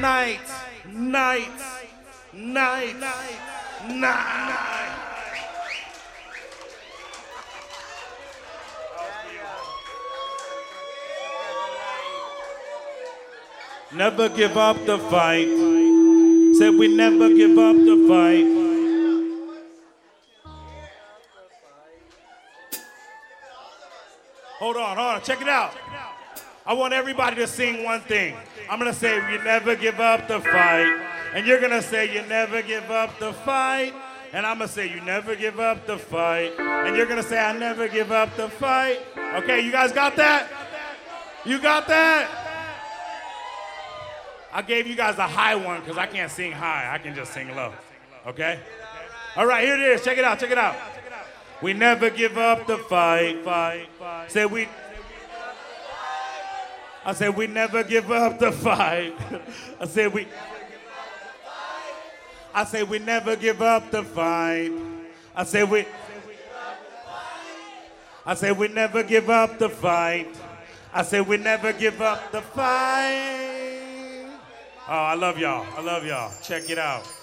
night, night, night, night. Never give up the fight. Said we never give up the fight. Hold on, check it out. I want everybody to sing one thing. I'm gonna say, you never give up the fight. And you're gonna say, you never give up the fight. And I'm gonna say, you never give up the fight. And you're gonna say, I never give up the fight. Okay, you guys got that? You got that? I gave you guys a high one because I can't sing high. I can just sing low. Okay? All right, here it is. Check it out, check it out. We never give up the fight. Say we. I said we never give up the fight. I said we. I say we never give up the fight. I say we. I say we never give up the fight. I say we never give up the fight. Oh, I love y'all. I love y'all. Check it out.